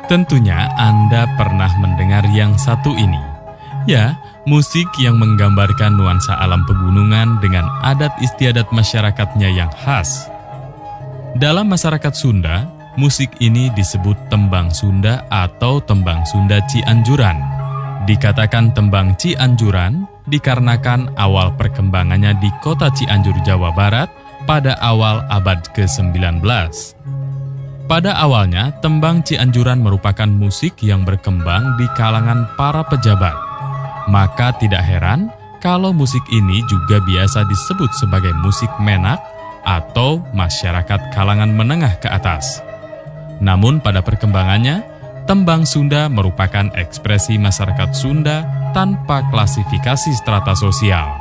Tentunya Anda pernah mendengar yang satu ini. Ya, musik yang menggambarkan nuansa alam pegunungan dengan adat istiadat masyarakatnya yang khas. Dalam masyarakat Sunda, musik ini disebut tembang Sunda atau tembang Sunda Cianjuran. Dikatakan tembang Cianjuran dikarenakan awal perkembangannya di kota Cianjur, Jawa Barat pada awal abad ke-19. Pada awalnya, tembang Cianjuran merupakan musik yang berkembang di kalangan para pejabat. Maka tidak heran kalau musik ini juga biasa disebut sebagai musik menak atau masyarakat kalangan menengah ke atas. Namun pada perkembangannya, tembang Sunda merupakan ekspresi masyarakat Sunda tanpa klasifikasi strata sosial.